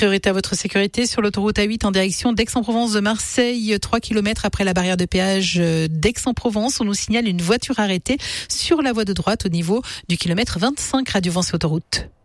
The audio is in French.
Priorité à votre sécurité sur l'autoroute A8 en direction d'Aix-en-Provence de Marseille. 3 km après la barrière de péage d'Aix-en-Provence, on nous signale une voiture arrêtée sur la voie de droite au niveau du kilomètre 25 Radio Vence Autoroute.